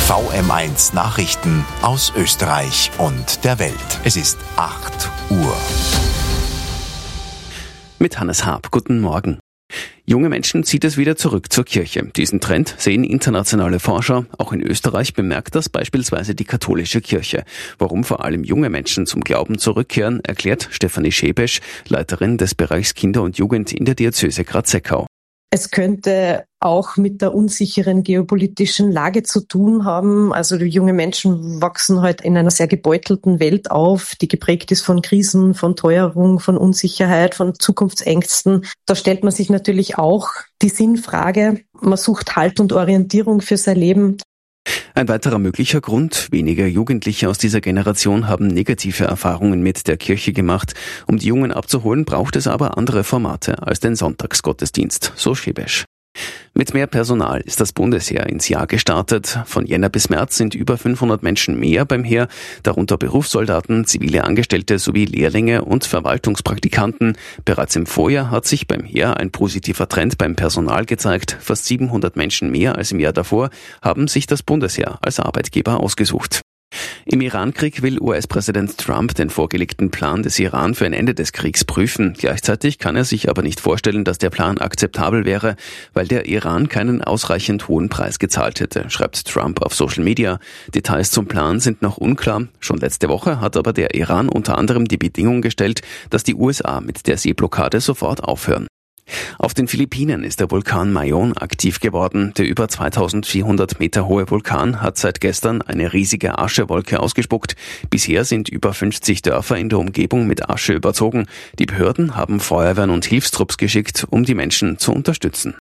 VM1 Nachrichten aus Österreich und der Welt. Es ist 8 Uhr. Mit Hannes Haab. Guten Morgen. Junge Menschen zieht es wieder zurück zur Kirche. Diesen Trend sehen internationale Forscher. Auch in Österreich bemerkt das beispielsweise die katholische Kirche. Warum vor allem junge Menschen zum Glauben zurückkehren, erklärt Stefanie Schebesch, Leiterin des Bereichs Kinder und Jugend in der Diözese Graz-Seckau. Es könnte auch mit der unsicheren geopolitischen Lage zu tun haben. Also die junge Menschen wachsen heute in einer sehr gebeutelten Welt auf, die geprägt ist von Krisen, von Teuerung, von Unsicherheit, von Zukunftsängsten. Da stellt man sich natürlich auch die Sinnfrage. Man sucht Halt und Orientierung für sein Leben. Ein weiterer möglicher Grund: weniger Jugendliche aus dieser Generation haben negative Erfahrungen mit der Kirche gemacht. Um die Jungen abzuholen, braucht es aber andere Formate als den Sonntagsgottesdienst, so Schebesch. Mit mehr Personal ist das Bundesheer ins Jahr gestartet. Von Jänner bis März sind über 500 Menschen mehr beim Heer, darunter Berufssoldaten, zivile Angestellte sowie Lehrlinge und Verwaltungspraktikanten. Bereits im Vorjahr hat sich beim Heer ein positiver Trend beim Personal gezeigt. Fast 700 Menschen mehr als im Jahr davor haben sich das Bundesheer als Arbeitgeber ausgesucht. Im Irankrieg will US-Präsident Trump den vorgelegten Plan des Iran für ein Ende des Kriegs prüfen. Gleichzeitig kann er sich aber nicht vorstellen, dass der Plan akzeptabel wäre, weil der Iran keinen ausreichend hohen Preis gezahlt hätte, schreibt Trump auf Social Media. Details zum Plan sind noch unklar. Schon letzte Woche hat aber der Iran unter anderem die Bedingung gestellt, dass die USA mit der Seeblockade sofort aufhören. Auf den Philippinen ist der Vulkan Mayon aktiv geworden. Der über 2400 Meter hohe Vulkan hat seit gestern eine riesige Aschewolke ausgespuckt. Bisher sind über 50 Dörfer in der Umgebung mit Asche überzogen. Die Behörden haben Feuerwehren und Hilfstrupps geschickt, um die Menschen zu unterstützen.